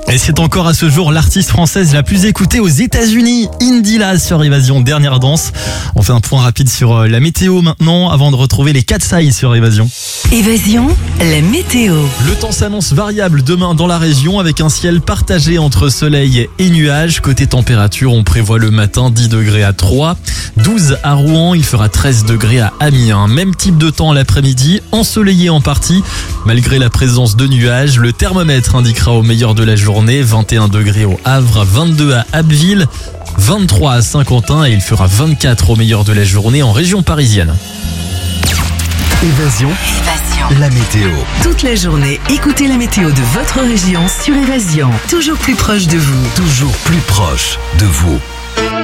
Et c'est encore à ce jour l'artiste française la plus écoutée aux États-Unis, Indila sur Évasion, dernière danse. On fait un point rapide sur la météo maintenant avant de retrouver les 4 sailles sur Évasion. Évasion, la météo. Le temps s'annonce variable demain dans la région avec un ciel partagé entre soleil et nuages. Côté température, on prévoit le matin 10 degrés à Troyes, 12 à Rouen, il fera 13 degrés à Amiens. Même type de temps l'après-midi, ensoleillé en partie. Malgré la présence de nuages, le thermomètre indiquera au meilleur de la journée 21 degrés au Havre, 22 à Abbeville, 23 à Saint-Quentin et il fera 24 au meilleur de la journée en région parisienne. Évasion, la météo. Toute la journée, écoutez la météo de votre région sur Évasion. Toujours plus proche de vous. Toujours plus proche de vous.